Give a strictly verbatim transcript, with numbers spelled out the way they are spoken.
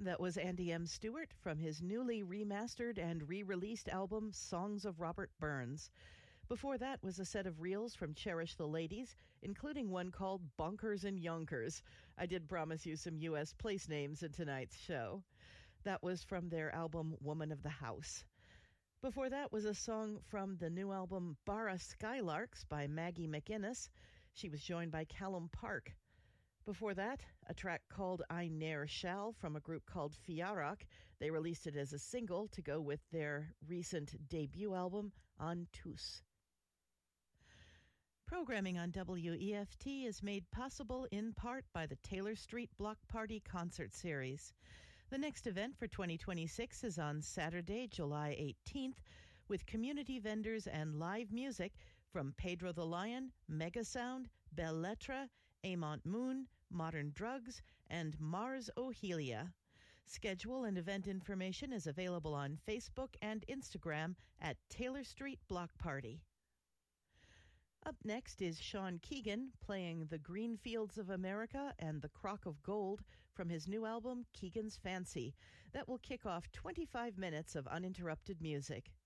That was Andy M. Stewart from his newly remastered and re-released album Songs of Robert Burns. Before that was a set of reels from Cherish the Ladies, including one called Bonkers and Yonkers. I did promise you some U S place names in tonight's show. That was from their album Woman of the House. Before that was a song from the new album Barra Skylarks by Maggie McInnes. She was joined by Callum Park. Before that, a track called I Ne'er Shall from a group called Fiarach. They released it as a single to go with their recent debut album, On Tous. Programming on W E F T is made possible in part by the Taylor Street Block Party Concert Series. The next event for twenty twenty-six is on Saturday, July eighteenth, with community vendors and live music from Pedro the Lion, Megasound, Belle Lettre, Amont Moon, Modern Drugs, and Mars Ohelia. Schedule and event information is available on Facebook and Instagram at Taylor Street Block Party. Up next is Sean Keegan playing The Green Fields of America and The Crock of Gold from his new album, Keegan's Fancy. That will kick off twenty-five minutes of uninterrupted music.